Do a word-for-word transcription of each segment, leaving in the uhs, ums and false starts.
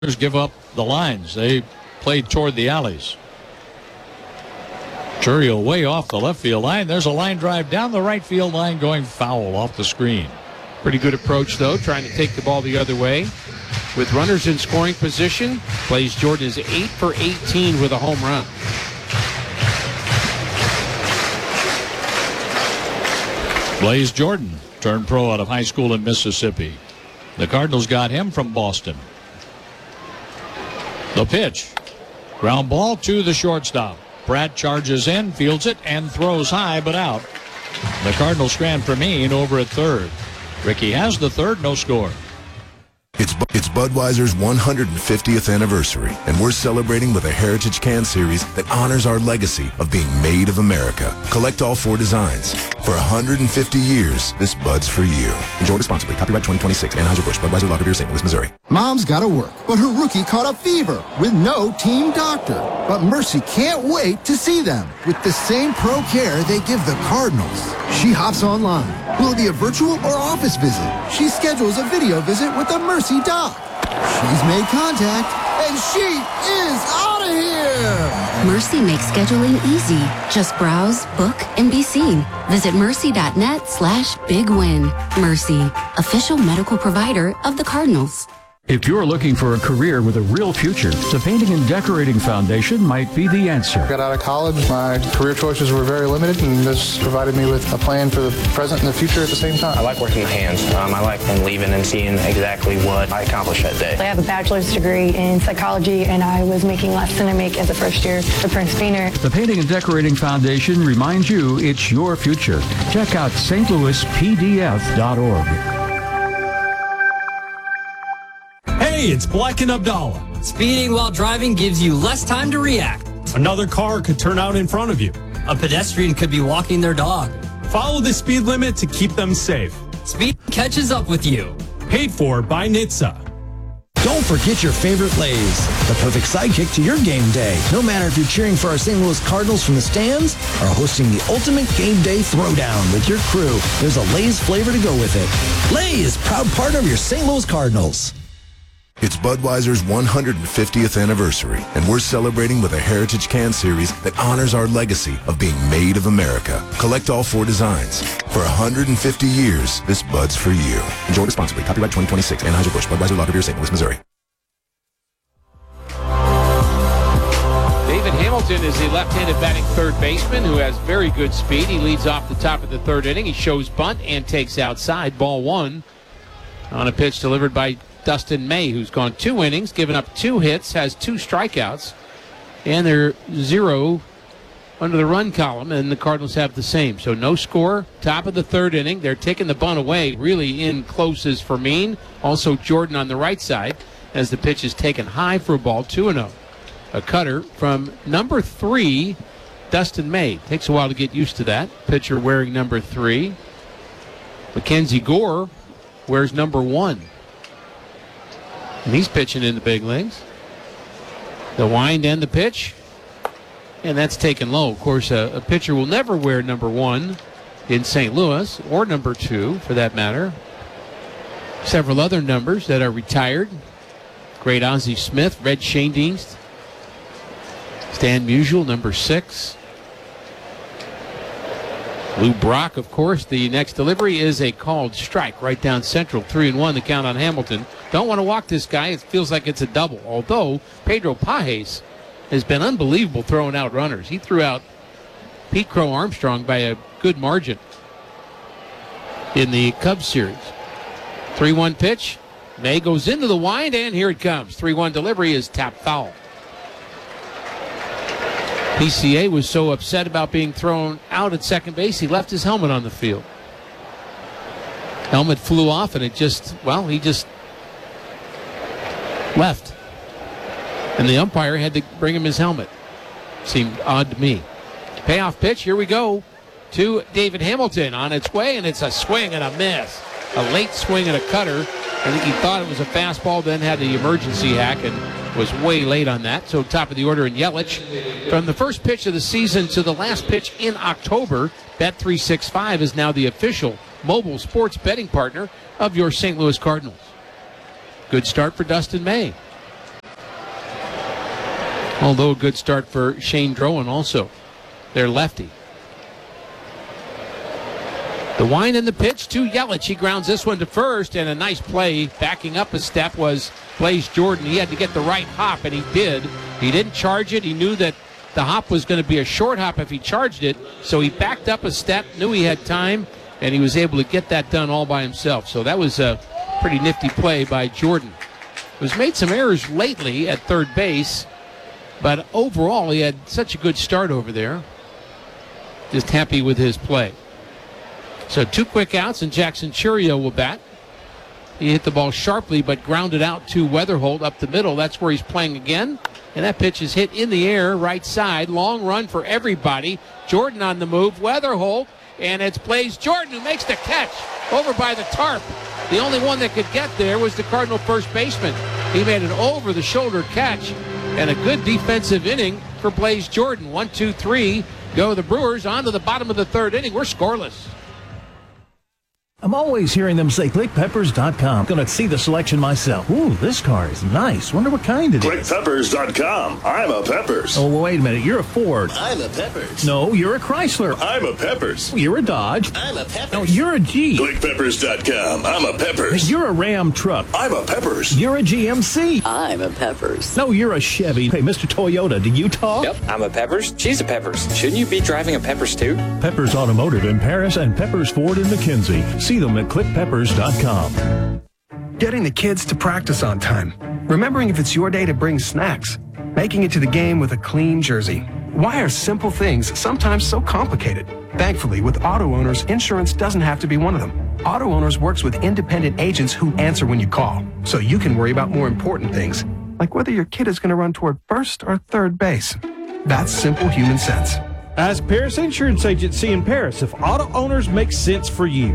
give up the lines. They played toward the alleys. Churiel way off the left field line. There's a line drive down the right field line going foul off the screen. Pretty good approach, though, trying to take the ball the other way. With runners in scoring position, Blaze Jordan is eight for eighteen with a home run. Blaze Jordan turned pro out of high school in Mississippi. The Cardinals got him from Boston. The pitch. Ground ball to the shortstop. Pratt charges in, fields it, and throws high, but out. The Cardinals strand Fermin over at third. Ricky has the third, no score. It's, it's Budweiser's one hundred fiftieth anniversary, and we're celebrating with a Heritage Can Series that honors our legacy of being made of America. Collect all four designs. For one hundred fifty years, this Bud's for you. Enjoy responsibly. Copyright twenty twenty-six. Anheuser-Busch. Budweiser Lager Beer, Saint Louis, Missouri. Mom's got to work, but her rookie caught a fever with no team doctor. But Mercy can't wait to see them with the same pro care they give the Cardinals. She hops online. Will it be a virtual or office visit? She schedules a video visit with the Mercy doc. She's made contact, and she is out of here! Mercy makes scheduling easy. Just browse, book, and be seen. Visit mercy.net slash big win. Mercy, official medical provider of the Cardinals. If you're looking for a career with a real future, the Painting and Decorating Foundation might be the answer. I got out of college, my career choices were very limited, and this provided me with a plan for the present and the future at the same time. I like working with hands. Um, I like then leaving and seeing exactly what I accomplished that day. I have a bachelor's degree in psychology, and I was making less than I make as a first year at Prince Beaner. The Painting and Decorating Foundation reminds you it's your future. Check out S T Louis P D F dot org. Hey, it's Black and Abdallah. Speeding while driving gives you less time to react. Another car could turn out in front of you. A pedestrian could be walking their dog. Follow the speed limit to keep them safe. Speed catches up with you. Paid for by N H T S A. Don't forget your favorite Lays, the perfect sidekick to your game day. No matter if you're cheering for our Saint Louis Cardinals from the stands or hosting the ultimate game day throwdown with your crew, there's a Lays flavor to go with it. Lays, proud partner of your Saint Louis Cardinals. It's Budweiser's one hundred fiftieth anniversary, and we're celebrating with a Heritage Can Series that honors our legacy of being made of America. Collect all four designs. For one hundred fifty years, this Bud's for you. Enjoy responsibly. Copyright twenty twenty-six. Anheuser-Busch. Budweiser Lager Beer, Saint Louis, Missouri. David Hamilton is the left-handed batting third baseman who has very good speed. He leads off the top of the third inning. He shows bunt and takes outside. Ball one on a pitch delivered by Dustin May, who's gone two innings, given up two hits, has two strikeouts, and they're zero under the run column, and the Cardinals have the same. So no score, top of the third inning. They're taking the bunt away. Really in close is Fermin. Also Jordan on the right side as the pitch is taken high for a ball, two and oh. A cutter from number three, Dustin May. Takes a while to get used to that. Pitcher wearing number three. Mackenzie Gore wears number one. And he's pitching in the big leagues. The wind and the pitch. And that's taken low. Of course, a, a pitcher will never wear number one in Saint Louis, or number two, for that matter. Several other numbers that are retired. Great Ozzie Smith, Red Schoendienst. Stan Musial, number six. Lou Brock, of course. The next delivery is a called strike right down central. Three and one, the count on Hamilton. Don't want to walk this guy. It feels like it's a double. Although Pedro Pages has been unbelievable throwing out runners. He threw out Pete Crow Armstrong by a good margin in the Cubs series. three one pitch. May goes into the wind, and here it comes. three one delivery is tapped foul. P C A was so upset about being thrown out at second base, he left his helmet on the field. Helmet flew off, and it just, well, he just left. And the umpire had to bring him his helmet. Seemed odd to me. Payoff pitch, here we go, to David Hamilton on its way, and it's a swing and a miss. A late swing and a cutter. I think he thought it was a fastball, then had the emergency hack and was way late on that. So top of the order in Yelich. From the first pitch of the season to the last pitch in October, Bet three sixty-five is now the official mobile sports betting partner of your Saint Louis Cardinals. Good start for Dustin May. Although a good start for Shane Drowan also, their lefty. The wind and the pitch to Yelich. He grounds this one to first, and a nice play backing up a step was Blaze Jordan. He had to get the right hop, and he did. He didn't charge it. He knew that the hop was going to be a short hop if he charged it, so he backed up a step, knew he had time, and he was able to get that done all by himself. So that was a pretty nifty play by Jordan. He's made some errors lately at third base, but overall he had such a good start over there. Just happy with his play. So two quick outs, and Jackson Churio will bat. He hit the ball sharply, but grounded out to Weatherholt up the middle. That's where he's playing again. And that pitch is hit in the air, right side. Long run for everybody. Jordan on the move. Weatherholt, and it's Blaze Jordan who makes the catch over by the tarp. The only one that could get there was the Cardinal first baseman. He made an over-the-shoulder catch, and a good defensive inning for Blaze Jordan. One, two, three. Go the Brewers on to the bottom of the third inning. We're scoreless. I'm always hearing them say click peppers dot com. Gonna see the selection myself. Ooh, this car is nice. Wonder what kind it is. click peppers dot com. I'm a Peppers. Oh, well, wait a minute. You're a Ford. I'm a Peppers. No, you're a Chrysler. I'm a Peppers. You're a Dodge. I'm a Peppers. No, you're a Jeep. click peppers dot com. I'm a Peppers. You're a Ram truck. I'm a Peppers. You're a G M C. I'm a Peppers. No, you're a Chevy. Hey, Mister Toyota, do you talk? Yep, I'm a Peppers. She's a Peppers. Shouldn't you be driving a Peppers too? Peppers Automotive in Paris and Peppers Ford in McKinsey. See them at click peppers dot com. Getting the kids to practice on time. Remembering if it's your day to bring snacks. Making it to the game with a clean jersey. Why are simple things sometimes so complicated? Thankfully, with Auto Owners, insurance doesn't have to be one of them. Auto Owners works with independent agents who answer when you call, so you can worry about more important things, like whether your kid is going to run toward first or third base. That's simple human sense. Ask Paris Insurance Agency in Paris if Auto Owners makes sense for you.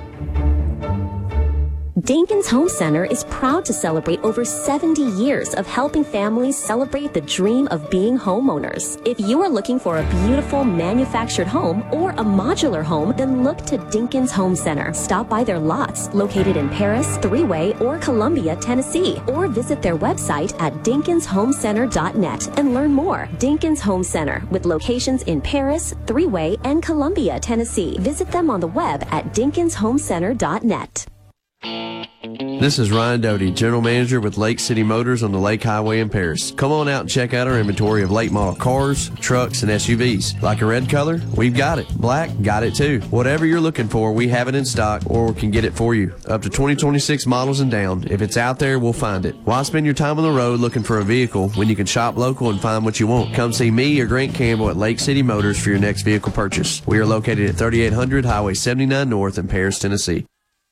Dinkins Home Center is proud to celebrate over seventy years of helping families celebrate the dream of being homeowners. If you are looking for a beautiful manufactured home or a modular home, then look to Dinkins Home Center. Stop by their lots located in Paris, Three-Way, or Columbia, Tennessee, or visit their website at dinkins home center dot net and learn more. Dinkins Home Center, with locations in Paris, Three-Way, and Columbia, Tennessee. Visit them on the web at dinkins home center dot net. This is Ryan Doty, General Manager with Lake City Motors on the Lake Highway in Paris. Come on out and check out our inventory of late model cars, trucks, and S U Vs. Like a red color? We've got it. Black? Got it too. Whatever you're looking for, we have it in stock or can get it for you. Up to twenty twenty-six models and down. If it's out there, we'll find it. Why spend your time on the road looking for a vehicle when you can shop local and find what you want? Come see me or Grant Campbell at Lake City Motors for your next vehicle purchase. We are located at thirty-eight hundred Highway seventy-nine North in Paris, Tennessee.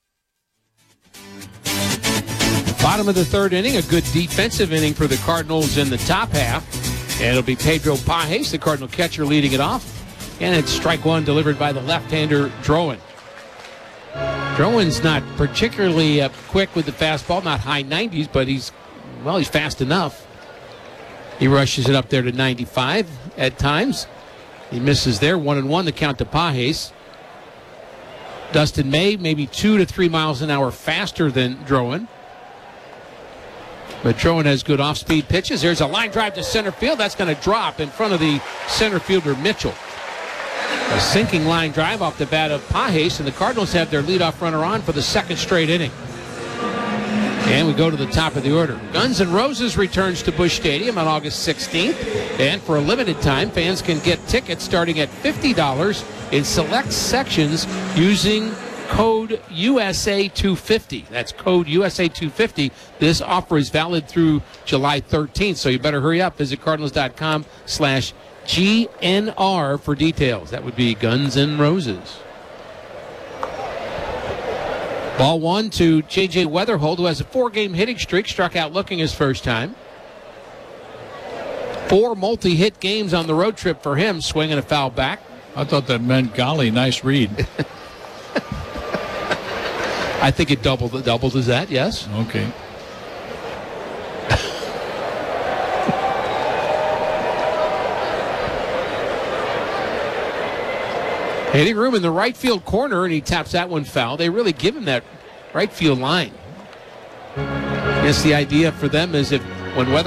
Bottom of the third inning, a good defensive inning for the Cardinals in the top half. And it'll be Pedro Pajes, the Cardinal catcher, leading it off. And it's strike one delivered by the left-hander, Drowan. Drowan's not particularly uh, quick with the fastball, not high nineties, but he's, well, he's fast enough. He rushes it up there to ninety-five at times. He misses there, one and one, the count to Pajes. Dustin May, maybe two to three miles an hour faster than Drowan. But Drowan has good off-speed pitches. There's a line drive to center field. That's going to drop in front of the center fielder, Mitchell. A sinking line drive off the bat of Pajes, and the Cardinals have their leadoff runner on for the second straight inning. And we go to the top of the order. Guns N' Roses returns to Busch Stadium on August sixteenth. And for a limited time, fans can get tickets starting at fifty dollars in select sections using code U S A two fifty. That's code U S A two fifty. This offer is valid through July thirteenth, so you better hurry up. Visit cardinals.com slash GNR for details. That would be Guns N' Roses. Ball one to J J Weatherholt, who has a four-game hitting streak, struck out looking his first time. Four multi-hit games on the road trip for him, swinging a foul back. I thought that meant, golly, nice read. I think it doubled, doubled as that, yes. Okay. Hitting room in the right field corner, and he taps that one foul. They really give him that right field line. I guess the idea for them is if when weather